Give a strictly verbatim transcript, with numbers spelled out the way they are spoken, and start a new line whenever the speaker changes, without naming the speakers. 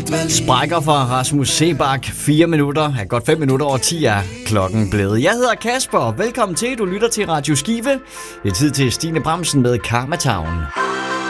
Sprækker fra Rasmus Seebach. Fire minutter, ja, godt fem minutter over ti er klokken blevet. Jeg hedder Kasper. Velkommen til. Du lytter til Radio Skive. Det er tid til Stine Bramsen med Karma Town.